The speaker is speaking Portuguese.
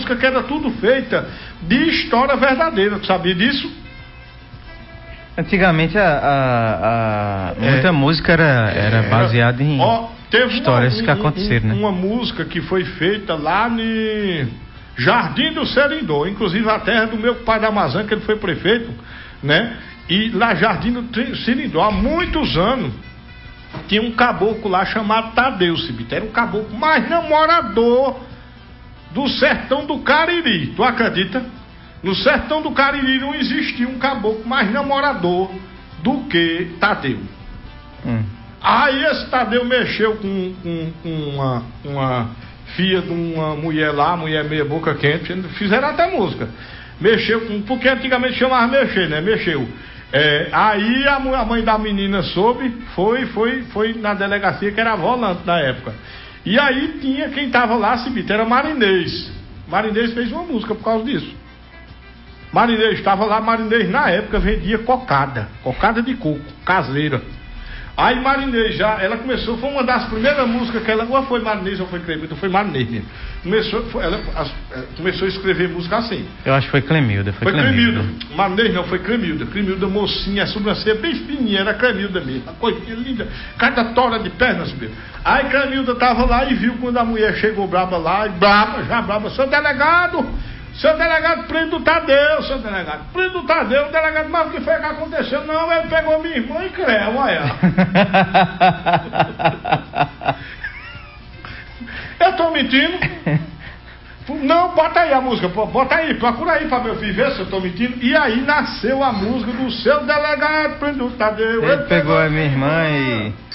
música que era tudo feita de história verdadeira. Tu sabia disso? Antigamente muita música era baseada em histórias que aconteceram, né? Uma música que foi feita lá no Jardim do Serindó, inclusive a terra do meu pai da Amazônia, que ele foi prefeito, né? E lá Jardim do Serindó, há muitos anos, tinha um caboclo lá chamado Tadeu Cibite. Era um caboclo mais namorador do sertão do Cariri. Tu acredita? No sertão do Cariri não existia um caboclo mais namorador do que Tadeu. Aí esse Tadeu mexeu com uma filha de uma mulher lá, mulher meia boca quente, fizeram até música. Mexeu com, porque antigamente chamava mexer, né? Mexeu. Aí a mãe da menina soube, foi na delegacia, que era volante na época. E aí tinha quem estava lá, Cibite, era Marinês. Marinês fez uma música por causa disso. Marinês estava lá, Marinês na época vendia cocada de coco, caseira. Aí Marinês ela começou, foi uma das primeiras músicas que ela, ou foi Marinês ou foi Clemilda, foi Marinês mesmo. Ela começou a escrever música assim. Eu acho que foi Clemilda. Foi Clemilda. Marinês não, foi Clemilda. Clemilda mocinha, a sobrancelha bem fininha, era Clemilda mesmo. Uma coisinha linda, cada tora de pernas mesmo. Aí Clemilda estava lá e viu quando a mulher chegou braba lá, e braba, seu delegado, prende o Tadeu, seu delegado. Prende o Tadeu, o delegado, mas o que foi que aconteceu? Não, ele pegou minha irmã e creu, olha. Eu tô mentindo? Não, bota aí a música, bota aí, procura aí pra meu filho ver se eu tô mentindo. E aí nasceu a música do seu delegado, prende o Tadeu. Ele pegou a minha irmã e...